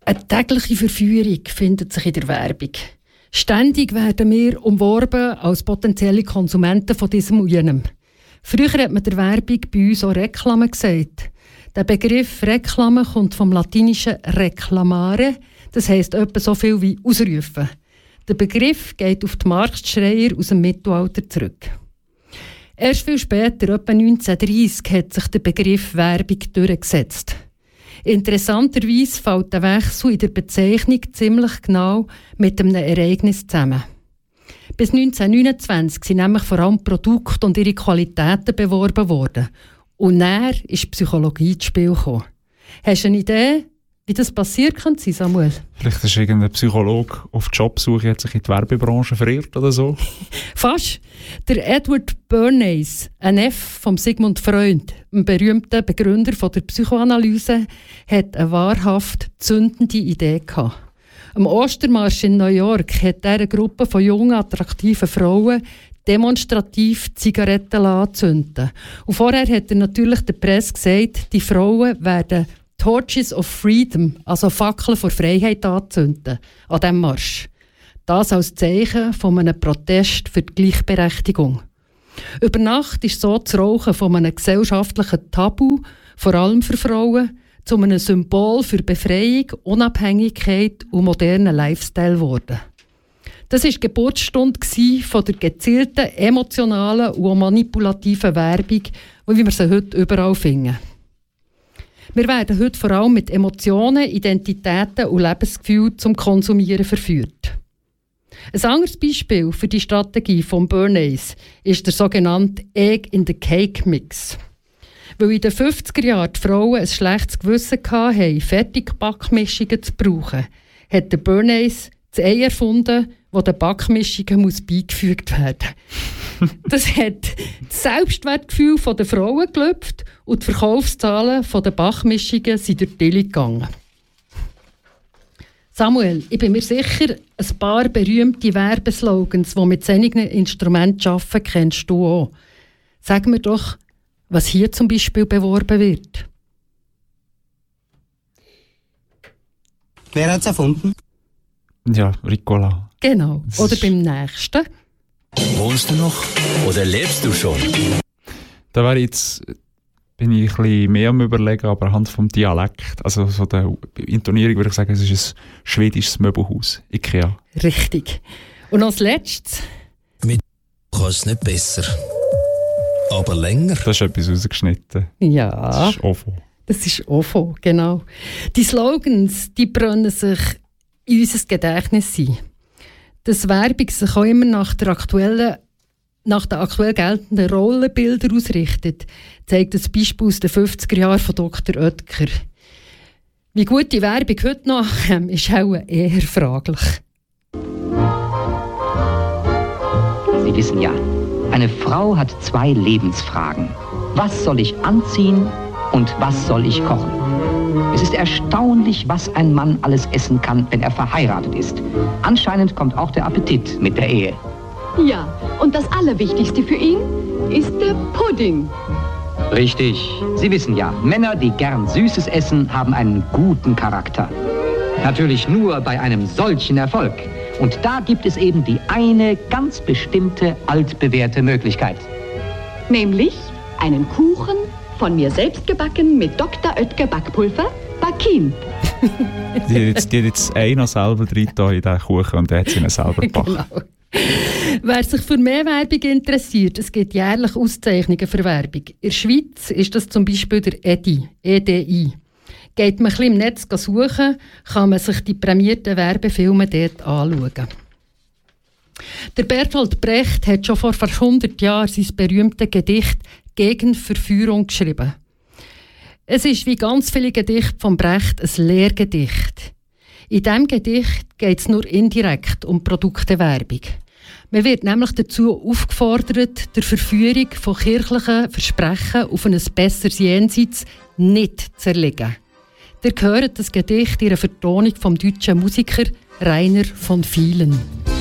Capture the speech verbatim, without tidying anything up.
Eine tägliche Verführung findet sich in der Werbung. Ständig werden wir umworben als potenzielle Konsumenten von diesem und jenem. Früher hat man der Werbung bei uns auch Reklame gesagt. Der Begriff Reklame kommt vom latinischen reclamare, das heisst etwa so viel wie ausrufen. Der Begriff geht auf die Marktschreier aus dem Mittelalter zurück. Erst viel später, etwa neunzehnhundertdreissig, hat sich der Begriff Werbung durchgesetzt. Interessanterweise fällt der Wechsel in der Bezeichnung ziemlich genau mit einem Ereignis zusammen. Bis neunzehnhundertneunundzwanzig sind nämlich vor allem Produkte und ihre Qualitäten beworben worden. Und dann ist Psychologie ins Spiel gekommen. Hast du eine Idee, wie das passiert kann sein, Samuel? Vielleicht ist irgendein Psychologe auf Jobsuche, hat sich in die Werbebranche verirrt oder so. Fast. Der Edward Bernays, ein Neffe von Sigmund Freud, einem berühmten Begründer von der Psychoanalyse, hat eine wahrhaft zündende Idee gehabt. Am Ostermarsch in New York hat er eine Gruppe von jungen, attraktiven Frauen demonstrativ Zigaretten anzünden. Und vorher hat er natürlich der Presse gesagt, die Frauen werden Torches of Freedom, also Fackeln vor Freiheit anzünden, an diesem Marsch. Das als Zeichen von einem Protest für die Gleichberechtigung. Über Nacht ist so das Rauchen von einem gesellschaftlichen Tabu, vor allem für Frauen, zu einem Symbol für Befreiung, Unabhängigkeit und modernen Lifestyle geworden. Das war die Geburtsstunde von der gezielten, emotionalen und manipulativen Werbung, wie wir sie heute überall finden. Wir werden heute vor allem mit Emotionen, Identitäten und Lebensgefühlen zum Konsumieren verführt. Ein anderes Beispiel für die Strategie von Bernays ist der sogenannte Egg in the Cake Mix. Weil in den fünfziger Jahren die Frauen ein schlechtes Gewissen hatten, Fertigbackmischungen zu brauchen, hat der Bernays das Ei erfunden, das den Backmischungen muss beigefügt werden muss. Das hat das Selbstwertgefühl der Frauen gelöpft und die Verkaufszahlen der Backmischungen sind durch die Decke gegangen. Samuel, ich bin mir sicher, ein paar berühmte Werbeslogans, die mit solchen Instrumenten arbeiten, kennst du auch. Sag mir doch, was hier zum Beispiel beworben wird. Wer hat es erfunden? Ja, Ricola. Genau. Oder beim nächsten. Wohnst du noch oder lebst du schon? Da wäre jetzt, bin ich ein bisschen mehr am Überlegen, aber anhand vom Dialekt, also so der Intonierung würde ich sagen, es ist ein schwedisches Möbelhaus, Ikea. Richtig. Und als letztes? Mit kann es nicht besser, aber länger. Das ist etwas rausgeschnitten. Ja. Das ist O V O. Das ist O V O, genau. Die Slogans, die brennen sich in unser Gedächtnis ein. Dass Werbung sich auch immer nach, der aktuellen, nach den aktuell geltenden Rollenbildern ausrichtet, zeigt das Beispiel aus den fünfziger Jahren von Doktor Oetker. Wie gut die Werbung heute noch ist auch eher fraglich. Sie wissen ja, eine Frau hat zwei Lebensfragen. Was soll ich anziehen und was soll ich kochen? Es ist erstaunlich, was ein Mann alles essen kann, wenn er verheiratet ist. Anscheinend kommt auch der Appetit mit der Ehe. Ja, und das Allerwichtigste für ihn ist der Pudding. Richtig. Sie wissen ja, Männer, die gern Süßes essen, haben einen guten Charakter. Natürlich nur bei einem solchen Erfolg. Und da gibt es eben die eine ganz bestimmte altbewährte Möglichkeit. Nämlich einen Kuchen, von mir selbst gebacken mit Doktor Oetker Backpulver, Backin. Die hat jetzt, die hat jetzt einer selber drin in diesen Kuchen und der hat sie ihnen selber gebacken. Genau. Wer sich für mehr Werbung interessiert, es gibt jährlich Auszeichnungen für Werbung. In der Schweiz ist das zum Beispiel der E D I. E D I. Geht man ein bisschen im Netz suchen, kann man sich die prämierten Werbefilme dort anschauen. Der Bertolt Brecht hat schon vor fast hundert Jahren sein berühmtes Gedicht «Gegen Verführung» geschrieben. Es ist wie ganz viele Gedichte von Brecht ein Lehrgedicht. In diesem Gedicht geht es nur indirekt um Produktewerbung. Man wird nämlich dazu aufgefordert, der Verführung von kirchlichen Versprechen auf ein besseres Jenseits nicht zu erliegen. Ihr hört das Gedicht in einer Vertonung vom deutschen Musiker Rainer von Vielen.